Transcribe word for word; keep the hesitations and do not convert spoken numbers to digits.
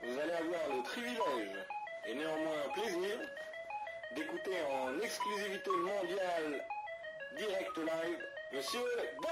vous allez avoir le privilège et néanmoins un plaisir d'écouter en exclusivité mondiale, direct live, Monsieur Gad.